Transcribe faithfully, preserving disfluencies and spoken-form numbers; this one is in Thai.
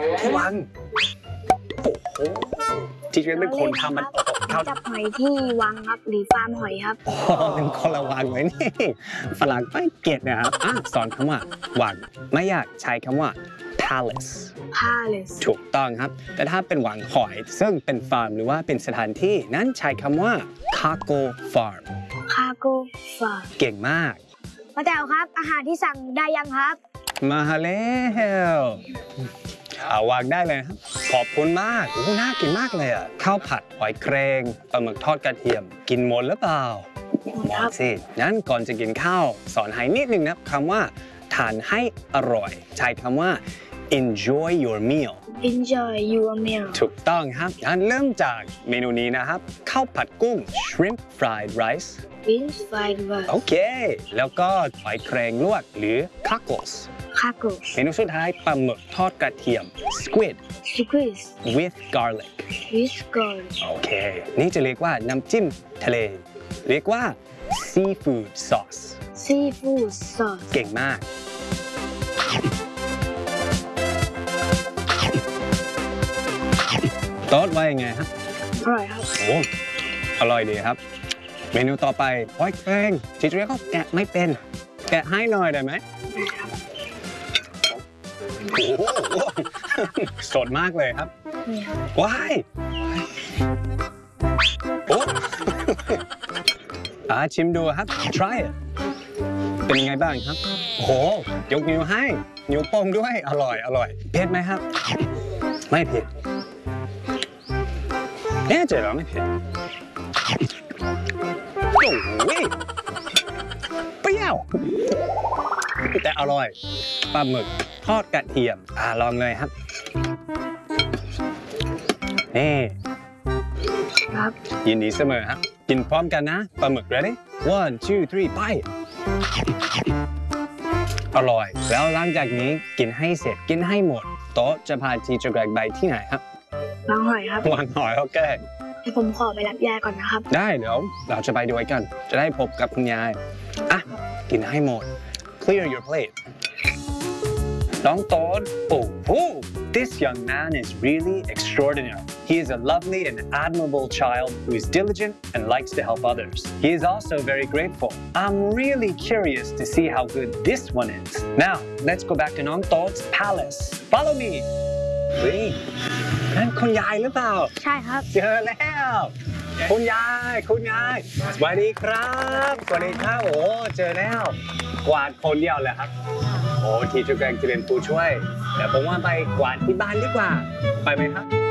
ที่วังโอ้โหที่เป็นคนทำมันเขาจับหอยที่วังครับหรือฟาร์มหอยครับอ๋อเป็นคนละวังเลยนี่ฝรั่งไม่เก็ตนะครับอ่ะสอนคำว่าวังไม่อยากใช้คำว่า palace palace ถูกต้องครับแต่ถ้าเป็นวังหอยซึ่งเป็นฟาร์มหรือว่าเป็นสถานที่นั้นใช้คำว่า cargo farm cargo farm เก่งมากป้าแต๋วครับอาหารที่สั่งได้ยังครับมาแล้วเอาวางได้เลยครับขอบคุณมากโอ้น่ากินมากเลยอ่ะข้าวผัดหอยแครงปลาหมึกทอดกระเทียมกินหมดหรือเปล่าหมดสิงั้นก่อนจะกินข้าวสอนให้นิดนึงนะคำว่าทานให้อร่อยใช้คำว่า enjoy your meal enjoy your meal ถูกต้องครับงั้นเริ่มจากเมนูนี้นะครับข้าวผัดกุ้ง shrimp fried rice shrimp fried rice โอเคแล้วก็หอยแครงลวกหรือ cockles cockles เมนูสุดท้ายปลาหมึกทอดกระเทียม squid squid with garlic with garlic โอเคนี่จะเรียกว่าน้ำจิ้มทะเลเรียกว่า seafood sauce seafood sauce เก่งมากโต๊ดว่ายังไงครับอร่อยครับโอ้อร่อยดีครับเมนูต่อไปหอยแครงที่เรียกก็แกะไม่เป็นแกะให้หน่อยได้ไหมโอ้โหสดมากเลยครับว้ายโอ้อาชิมดูครับ try it เป็นยังไงบ้างครับโอ้โหยกนิ้วให้นิ้วโป้งด้วยอร่อยอร่อยเผ็ดไหมครับไม่เผ็ดแน่ใจเหรอไม่เผ็ดโอ้โหเปรี้ยวแต่อร่อยปลาหมึกทอดกระเทียมอ่าลองเลยครับนี่ครับยินดีเสมอครับกินพร้อมกันนะปลาหมึก ready one two three ไปอร่อยแล้วหลังจากนี้กินให้เสร็จกินให้หมดโต๊ะจะพาทีเจอร์แกรกไปที่ไหนครับวางหอยครับวางหอยโอเคเดี๋ยวผมขอไปรับยายก่อนนะครับได้เดี๋ยวเราจะไปด้วยกันจะได้พบกับคุณยายอ่ะกินให้หมด clear your plate น้องโต๊ดโอ้โห this young man is really extraordinary he is a lovely and admirable child who is diligent and likes to help others he is also very grateful I'm really curious to see how good this one is now let's go back to น้องโต๊ด palace follow me เฮ้ยนั่นคุณยายหรือเปล่าใช่ครับเจอแล้วคุณยายคุณยายสวัสดีครับสวัสดีครับโอ้เจอแล้วกวาดคนเดียวเลยครับโอ้ทีเจอร์แกรกจะเป็นผู้ช่วยเดี๋ยวผมว่าไปกวาดที่บ้านดีกว่าไปไหมครับ